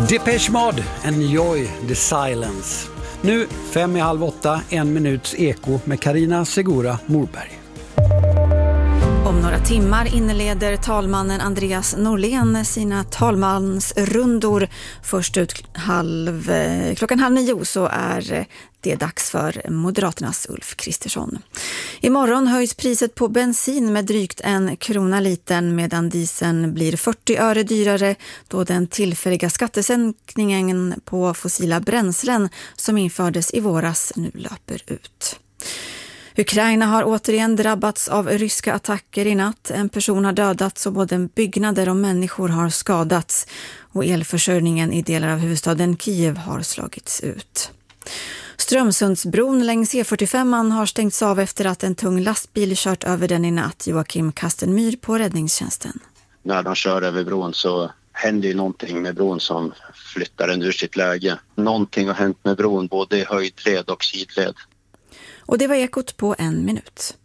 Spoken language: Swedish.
Depeche Mode, Enjoy the Silence. Nu 7:30, 1 minuts eko med Carina Segura Morberg. Om några timmar inleder talmannen Andreas Norlén sina talmansrundor. Först ut klockan 8:30 så är det dags för Moderaternas Ulf Kristersson. Imorgon höjs priset på bensin med drygt 1 krona litern medan dieseln blir 40 öre dyrare då den tillfälliga skattesänkningen på fossila bränslen som infördes i våras nu löper ut. Ukraina har återigen drabbats av ryska attacker i natt. En person har dödats och både byggnader och människor har skadats. Och elförsörjningen i delar av huvudstaden Kiev har slagits ut. Strömsundsbron längs E45 har stängts av efter att en tung lastbil kört över den i natt. Joakim Kastenmyr på räddningstjänsten. När de kör över bron så händer ju någonting med bron som flyttar den ur sitt läge. Någonting har hänt med bron både i höjdled och sidled. Och det var ekot på 1 minut.